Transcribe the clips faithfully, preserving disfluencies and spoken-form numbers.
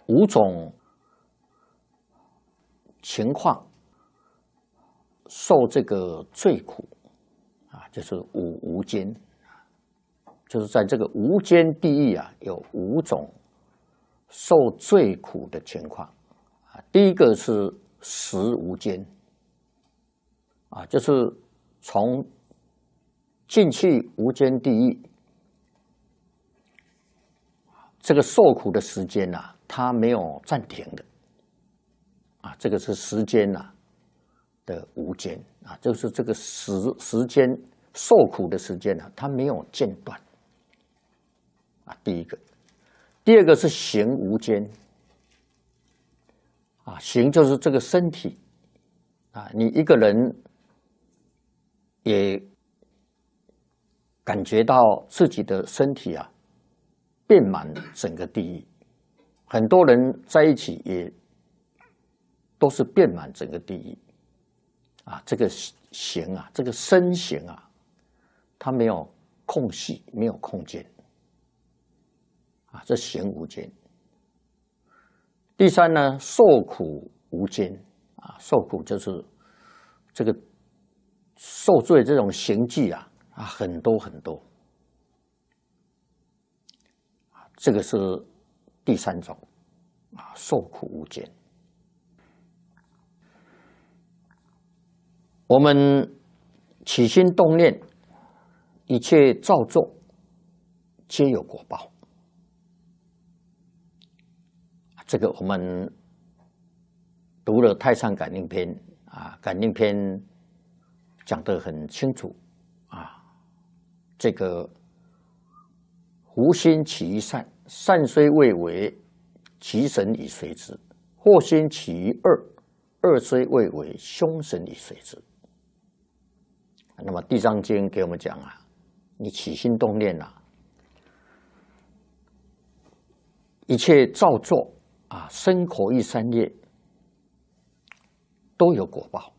五种情况受这个罪苦啊，就是五无间，就是在这个无间地狱啊，有五种受罪苦的情况啊。第一个是食无间啊，就是从进去无间地狱，这个受苦的时间呐、啊，它没有暂停的啊，这个是时间呐、啊、的无间啊，就是这个时时间受苦的时间呢、啊，它没有间断啊。第一个，第二个是行无间啊，行就是这个身体啊，你一个人也感觉到自己的身体啊遍满整个地狱，很多人在一起也都是遍满整个地狱啊。这个行啊，这个身形啊，它没有空隙，没有空间啊，这行无间。第三呢，受苦无间啊，受苦就是这个受罪这种刑具啊啊很多很多，这个是第三种啊，受苦无间。我们起心动念，一切造作，皆有果报。这个我们读了《太上感应篇》啊，感应篇讲得很清楚啊。这个胡心起于善，善虽未为，其神以随之；祸心起于恶，恶虽未为，凶神以随之。那么《地藏经》给我们讲啊，你起心动念啊，一切造作啊，身口意三业都有果报。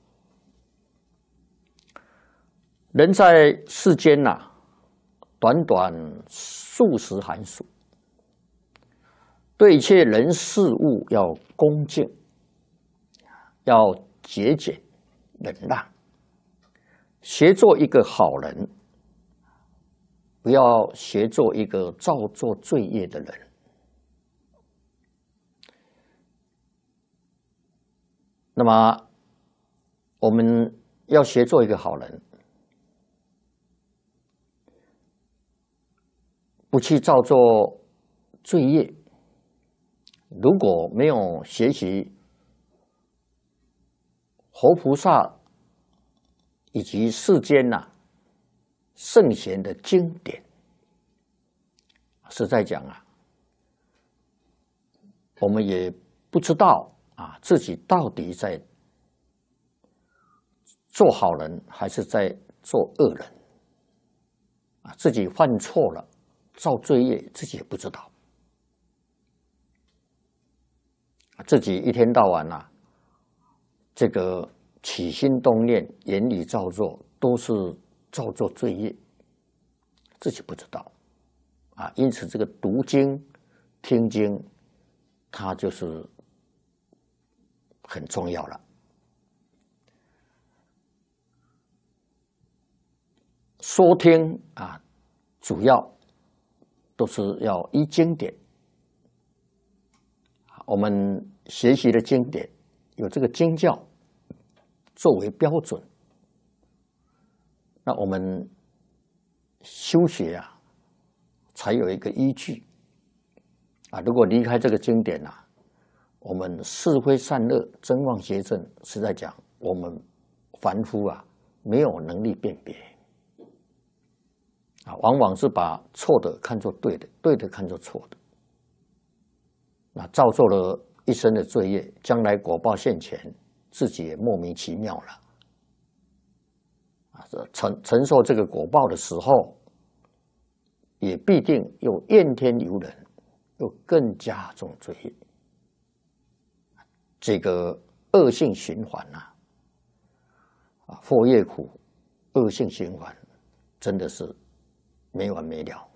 人在世间呐、啊，短短数十寒暑，对一切人事物要恭敬，要节俭忍让，学做一个好人，不要学做一个造作罪业的人。那么我们要学做一个好人，不去造作罪业。如果没有学习活菩萨以及世间呐、啊、圣贤的经典，实在讲啊，我们也不知道啊自己到底在做好人还是在做恶人啊，自己犯错了造罪业，自己也不知道，自己一天到晚啊，这个起心动念、言语造作都是造作罪业，自己不知道啊。因此，这个读经、听经，它就是很重要了。说听啊，主要都是要依经典。我们学习的经典有这个经教作为标准，那我们修学啊，才有一个依据啊。如果离开这个经典啊，我们是非善恶、真妄邪正，实在讲，我们凡夫啊，没有能力辨别啊，往往是把错的看作对的，对的看作错的，那造作了一生的罪业，将来果报现前，自己也莫名其妙了啊！承承受这个果报的时候，也必定又怨天尤人，又更加重罪业，这个恶性循环呐、啊，啊，祸业苦，恶性循环，真的是没完没了。